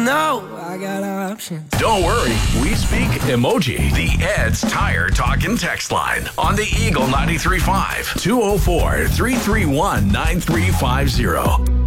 know I got options. Don't worry, we speak emoji. The Ed's Tire Talkin' text line on the Eagle 93.5 204-331-9350.